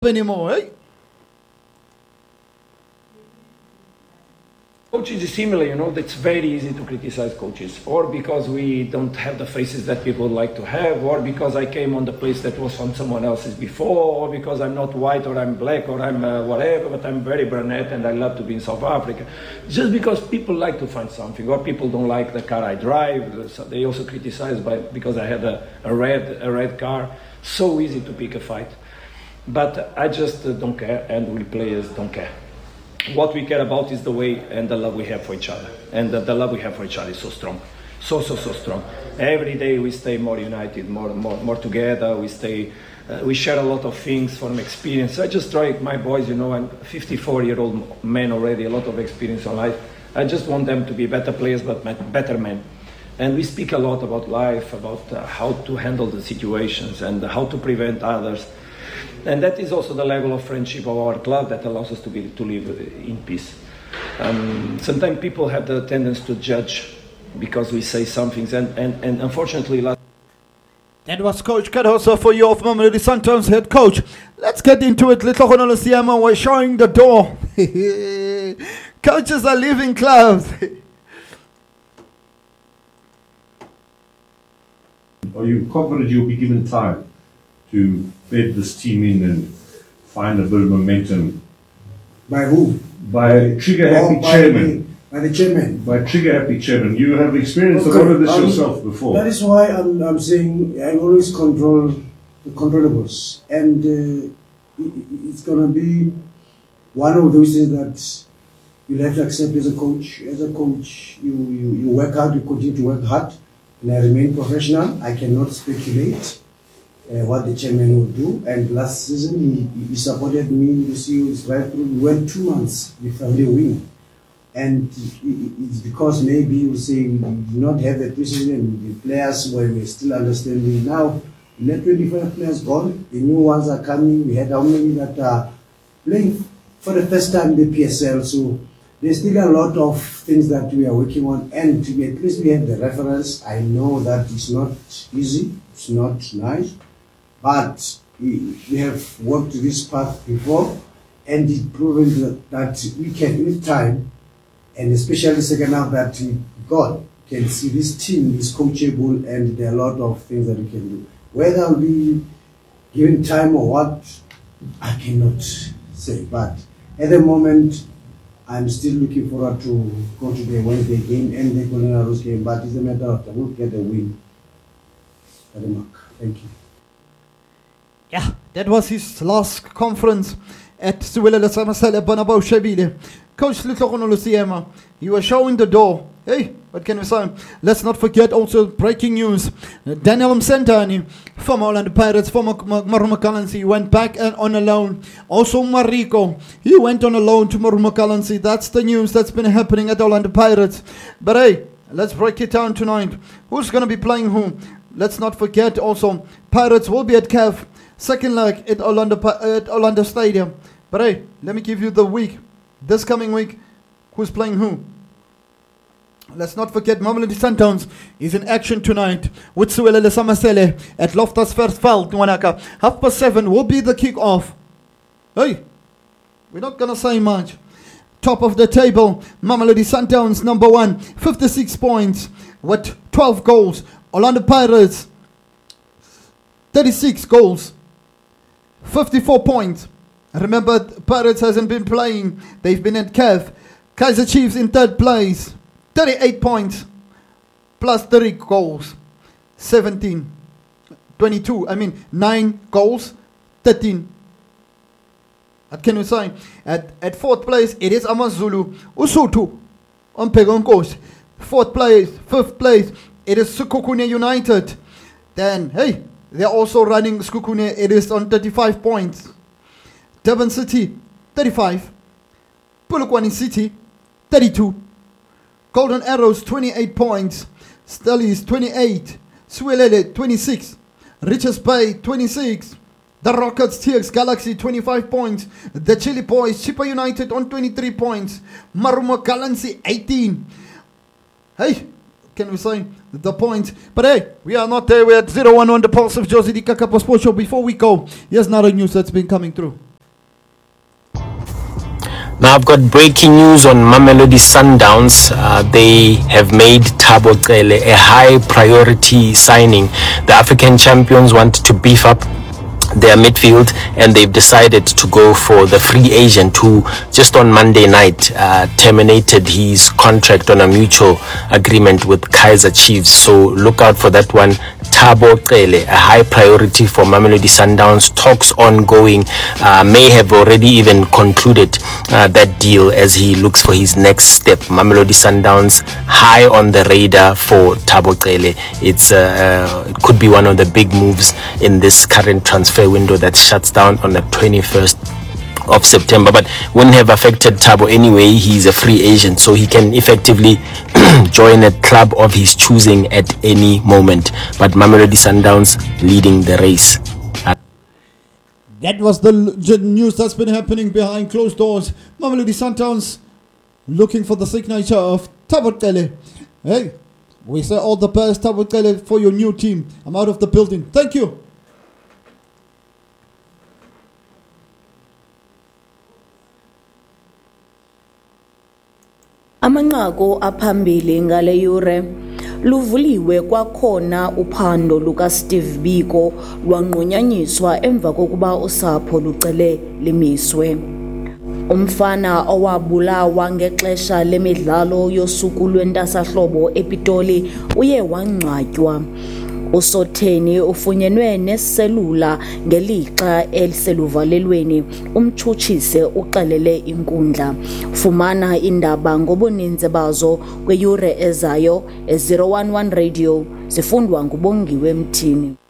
anymore, eh? Coaches is similar, it's very easy to criticize coaches, or because we don't have the faces that people would like to have, or because I came on the place that was from someone else's before, or because I'm not white, or I'm black, or I'm whatever, but I'm very brunette and I love to be in South Africa. Just because people like to find something, or people don't like the car I drive, so they also criticize because I had a red car. So easy to pick a fight. But I just don't care, and we players don't care. What we care about is the way and the love we have for each other. And the love we have for each other is so strong. So strong. Every day we stay more united, more together. We share a lot of things from experience. I just try, my boys, I'm a 54-year-old man already, a lot of experience in life. I just want them to be better players, but better men. And we speak a lot about life, about how to handle the situations and how to prevent others. And that is also the level of friendship of our club that allows us to live in peace. Sometimes people have the tendency to judge because we say some things, and unfortunately... That was Coach Cardoso for you of Mamelodi Sundowns head coach. Let's get into it. Little Honolo Siama, we're showing the door. Coaches are leaving clubs. Are you confident you'll be given time to bed this team in and find a bit of momentum? By who? By a trigger-happy chairman. By the chairman. By a trigger-happy chairman. You have experienced a lot of this yourself before. That is why I'm saying I always control the controllables. And it's going to be one of those things that you'll have to accept as a coach. As a coach, you work hard, you continue to work hard. And I remain professional. I cannot speculate what the chairman will do. And last season, he supported me. You see, it's right through. We went 2 months without a win. And it's because maybe you say we do not have a preseason and the players were still understanding. Now, we let 25 players gone. The new ones are coming. We had how many that are playing for the first time in the PSL. So there's still a lot of things that we are working on. And at least we have the reference. I know that it's not easy. It's not nice. But we have worked this path before, and it's proven that we can, with time, and especially the second half, that God can see this team is coachable, and there are a lot of things that we can do. Whether I'll be given time or what, I cannot say. But at the moment, I'm still looking forward to go to the Wednesday game and the Golden Arrows game. But it's a matter of we'll get the win. Thank you. Yeah, that was his last conference at Siwelele Samasele Bonabo Shebile. Coach Litlokono Luciema, you were showing the door. Hey, what can we say? Let's not forget also breaking news. Daniel Msentani, former Orlando Pirates, former Maruma Currency, went back and on a loan. Also Mariko, he went on a loan to Maruma Currency. That's the news that's been happening at Orlando Pirates. But hey, let's break it down tonight. Who's going to be playing who? Let's not forget also, Pirates will be at CAF. Second leg at Orlando Stadium. But hey, let me give you the week. This coming week, who's playing who? Let's not forget Mamelodi Sundowns is in action tonight with Siwelele Samasele at Loftus Versfeld, Nwanaka. 7:30 will be the kick-off. Hey, we're not going to say much. Top of the table, Mamelodi Sundowns number 1, 56 points with 12 goals. Orlando Pirates, 36 goals. 54 points. Remember, Pirates hasn't been playing. They've been at CAF. Kaizer Chiefs in third place. 38 points. Plus 30 goals. 9 goals. 13. What can we say? At fourth place, it is AmaZulu. Usutu. Umpegonkos. Fourth place. Fifth place, it is Sekhukhune United. Then, hey, they're also running Sekhukhune. It is on 35 points. Durban City, 35. Polokwane City, 32. Golden Arrows, 28 points. Stellies, 28. Siwelele, 26. Richards Bay, 26. The Rockets, TX Galaxy, 25 points. The Chili Boys, Chippa United on 23 points. Maruma Currency, 18. Hey, can we say the point? But hey, we are not there. We're at 0-1 on the pulse of Josie Di Kakapo Sports Show. Before we go, here's another news that's been coming through. Now I've got breaking news on Mamelodi Sundowns. They have made Thabo Cele a high priority signing. The African champions want to beef up their midfield, and they've decided to go for the free agent who just on Monday night terminated his contract on a mutual agreement with Kaizer Chiefs. So look out for that one. Thabo Cele, a high priority for Mamelodi Sundowns. Talks ongoing, may have already even concluded that deal as he looks for his next step. Mamelodi Sundowns high on the radar for Thabo Cele. It could be one of the big moves in this current transfer window that shuts down on the 21st of September, but wouldn't have affected Thabo anyway. He's a free agent, so he can effectively join a club of his choosing at any moment. But Mamelodi Sundowns leading the race. That was the news that's been happening behind closed doors. Mamelodi Sundowns looking for the signature of Thabo Cele. Hey, we say all the best, Thabo Cele, for your new team. I'm out of the building. Thank you. Amanqaku aphambili ngale yure luvuliwe kwakhona uphando luka Steve Biko lwanqunyanyiswa emva kokuba usapho lucele limiswe. Umfana owabulawa ngexesha lemidlalo yosuku lwentasahlobo ePitoli uye wangcwatywa. Usotheni ufunyenwe neselula ngelixa eliseluvalelweni. Umtshutshise uxelele inkundla. Fumana indaba ngobuninzi bazo kweyure ezayo e011 Radio zifundwa ngubongiwe Mthini.